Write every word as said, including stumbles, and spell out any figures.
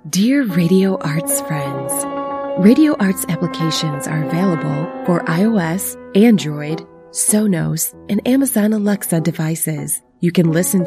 Dear Radio Arts friends, Radio Arts applications are available for iOS, Android, Sonos, and Amazon Alexa devices. You can listen